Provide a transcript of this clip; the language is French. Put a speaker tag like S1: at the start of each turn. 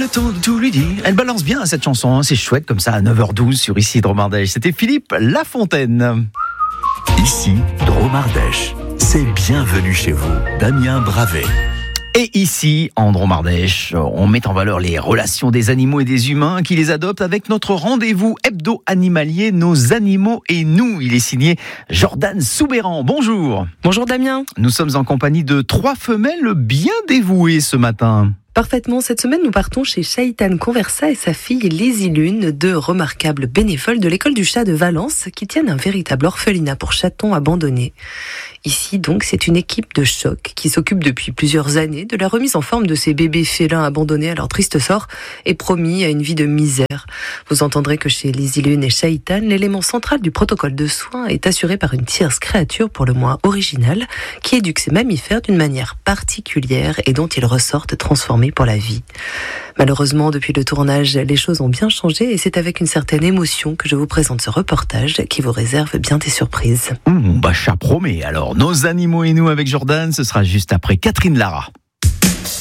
S1: le temps de tout lui dire. Elle balance bien cette chanson, hein. C'est chouette comme ça à 9h12 sur ici Dromardèche. C'était Philippe Lafontaine.
S2: Ici Dromardèche, c'est bienvenue chez vous, Damien Bravet.
S1: Et ici, en Dromardèche, on met en valeur les relations des animaux et des humains qui les adoptent avec notre rendez-vous hebdo-animalier Nos animaux et nous. Il est signé Jordan Soubéran. Bonjour.
S3: Bonjour Damien.
S1: Nous sommes en compagnie de 3 femelles bien dévouées ce matin.
S3: Parfaitement, cette semaine nous partons chez Chaïtan Conversa et sa fille Lizzie Lune, 2 remarquables bénévoles de l'école du chat de Valence qui tiennent un véritable orphelinat pour chatons abandonnés. Ici donc c'est une équipe de choc qui s'occupe depuis plusieurs années de la remise en forme de ces bébés félins abandonnés à leur triste sort et promis à une vie de misère. Vous entendrez que chez Lizzie Lune et Chaïtan, l'élément central du protocole de soins est assuré par une tierce créature pour le moins originale qui éduque ces mammifères d'une manière particulière et dont ils ressortent transformés pour la vie. Malheureusement, depuis le tournage, les choses ont bien changé et c'est avec une certaine émotion que je vous présente ce reportage qui vous réserve bien des surprises.
S1: Ça promet. Alors, Nos animaux et nous avec Jordan, ce sera juste après Catherine Lara.